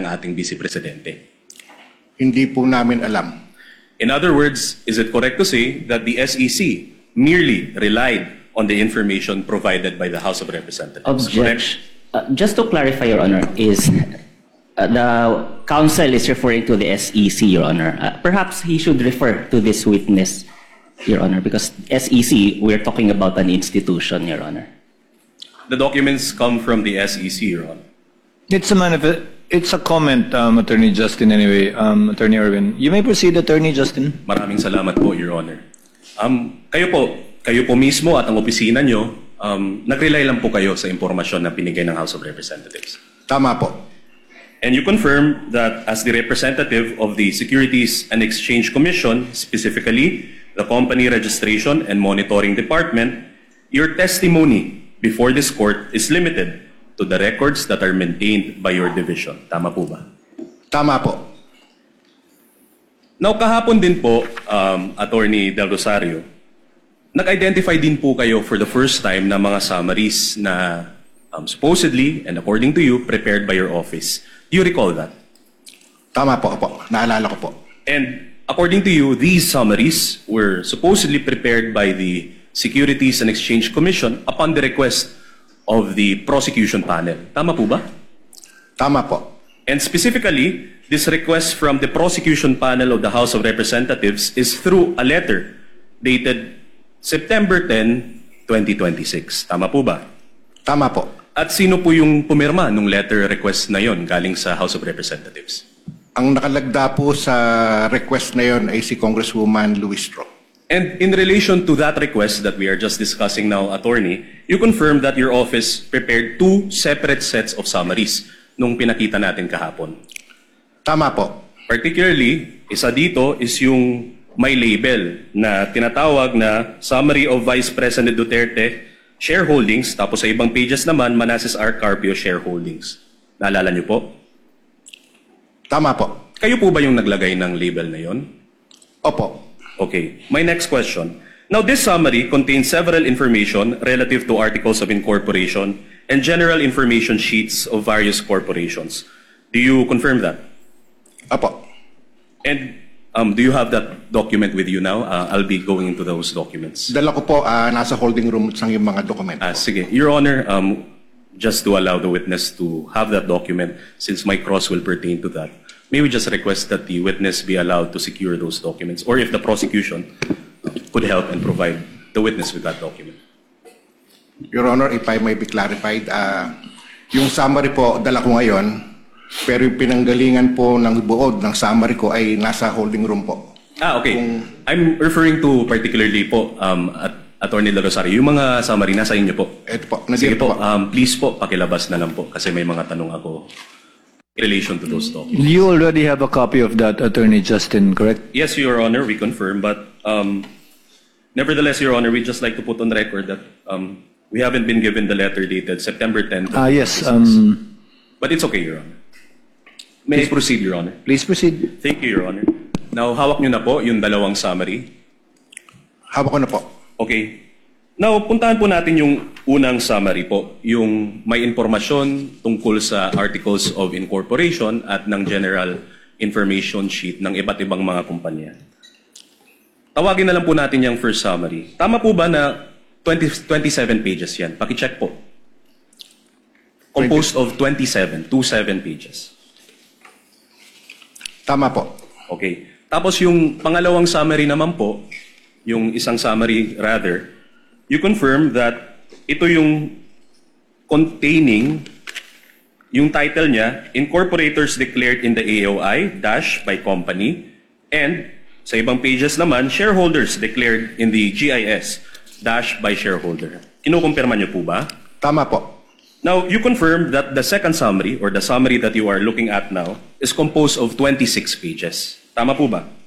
ng ating Vice Presidente. Hindi po namin alam. In other words, is it correct to say that the SEC merely relied on the information provided by the House of Representatives? Objection. Just to clarify, Your Honor, is the counsel is referring to the SEC, Your Honor. Perhaps he should refer to this witness, Your Honor, because SEC, we're talking about an institution, Your Honor. The documents come from the SEC, Your Honor. It's a comment, Attorney Justin, anyway. Attorney Erwin. You may proceed, Attorney Justin. Maraming salamat po, Your Honor. Kayo po mismo at ang opisina nyo, nag-rely lang po kayo sa impormasyon na pinigay ng House of Representatives. Tama po. And you confirm that as the representative of the Securities and Exchange Commission, specifically the Company Registration and Monitoring Department, your testimony before this court is limited to the records that are maintained by your division. Tama po ba? Tama po. Now, kahapon din po, Attorney Del Rosario, nag-identify din po kayo for the first time na mga summaries na supposedly, and according to you, prepared by your office. Do you recall that? Tama po, opo. Naalala ko po. And according to you, these summaries were supposedly prepared by the Securities and Exchange Commission upon the request of the prosecution panel. Tama po ba? Tama po. And specifically, this request from the prosecution panel of the House of Representatives is through a letter dated September 10, 2026. Tama po ba? Tama po. At sino po yung pumirma nung letter request na yon galing sa House of Representatives? Ang nakalagda po sa request na yon ay si Congresswoman Luis Ro. And in relation to that request that we are just discussing now, Attorney, you confirm that your office prepared two separate sets of summaries nung pinakita natin kahapon. Tama po. Particularly, isa dito is yung may label na tinatawag na Summary of Vice President Duterte Shareholdings, tapos sa ibang pages naman, Manasseh R. Carpio Shareholdings. Naalala niyo po? Tama po. Kayo po ba yung naglagay ng label na yon? Opo. Okay. My next question. Now, this summary contains several information relative to articles of incorporation and general information sheets of various corporations. Do you confirm that? Opo. And do you have that document with you now? I'll be going into those documents. Dala ko po, nasa holding room sang yung mga dokumento. Sige. Your Honor, just to allow the witness to have that document, since my cross will pertain to that, may we just request that the witness be allowed to secure those documents, or if the prosecution could help and provide the witness with that document. Your Honor, if I may be clarified, yung summary po, dala ko ngayon, pero yung pinanggalingan po ng buod ng summary ko ay nasa holding room po. Okay. I'm referring to particularly po, Attorney Del Rosario, yung mga summary nasa inyo po. Ito po. Sige Nandito po, please po, pakilabas na lang po kasi may mga tanong ako in relation to those documents. You already have a copy of that, Attorney Justin, correct? Yes, Your Honor, we confirm, but nevertheless, Your Honor, we just like to put on record that we haven't been given the letter dated September 10th. Yes. But it's okay, Your Honor. Please proceed, Your Honor. Please proceed. Thank you, Your Honor. Now, hawak nyo na po yung dalawang summary. Hawak ko na po. Okay. Now, puntahan po natin yung unang summary po, yung may impormasyon tungkol sa articles of incorporation at ng general information sheet ng iba't ibang mga kumpanya. Tawagin na lang po natin yung first summary. Tama po ba na 27 pages yan? Pakicheck po. Composed of 27 pages. Tama po. Okay. Tapos yung pangalawang summary naman po, yung isang summary rather, you confirm that ito yung containing, yung title niya, Incorporators Declared in the AOI, dash by company, and sa ibang pages naman, Shareholders Declared in the GIS, dash by shareholder. Kinukumpirma niyo po ba? Tama po. Now, you confirm that the second summary, or the summary that you are looking at now, is composed of 26 pages. Tama po ba?